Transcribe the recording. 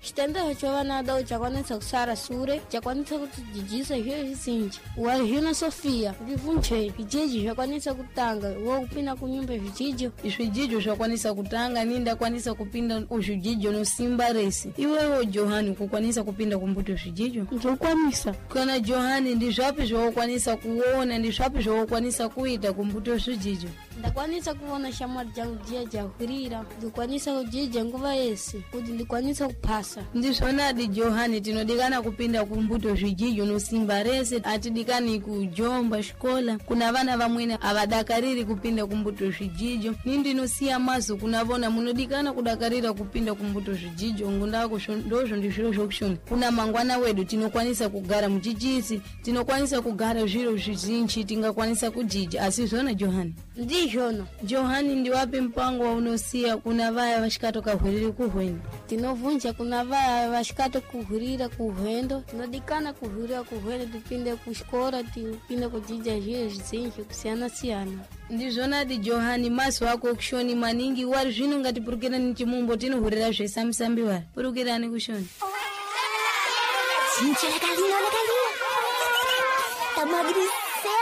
Estenda chovana chakwanisa kusara sure, chakwanisa kutijisa hiyo hisinji. Wahina Sofia, vivunche, vijiji chakwanisa kutanga, kupinda kunyumba vijiji. Vijiji chakwanisa kutanga, ninda kwanisa kupinda ujijiji no simba resi. Iwewe Johani kukwanisa kupinda kumbuto vijiji? Ndokwanisa. Kana Johani ndizvapi zvokwanisa kuona, ndizvapi zvokwanisa kuita kumbuto vijiji? Ndakwanisa kuona shamwari jangu jia jahurira, ndikwanisa kujija nguva yesi, kuti ndikwanisa kupasa. Ndizvonadi Johani tinodikana kupinda kumbuto vijiji no simba resi, atidikani kujomba shikola. Kuna vana vamwena avadakariri kupinda kumbuto vijiji. Nindinosiya mazo kunavona munodikana kudakarira kupinda kumbuto vijiji. Ngundako ndozvo ndizviro zvokushona. Kuna mangwana wedu tinokwanisa kugara muchichisi, tinokwanisa kugara zviro zvizinji, tingakwanisa kujija. Asi zvona Johani? Ndizvona. Johani ndiwapi mpango waunosiya kuna vaya vashikatoka kuhurira kuhwendo? Tinovunja kuna vaya vashikato kuhurira kuhwendo, tinodikana kuhurira kuhwendo, tipinde kushikora, tipinde kujija zviro zvizinji kusiyana-siyana. Ndizvonadi Johani, maso wako kushoni maningi, wari zvino ngatipurukirani nechimumbo tinohurira zvesambisambi wari. Purukirani kushoni. 진짜 galino. Tamagris.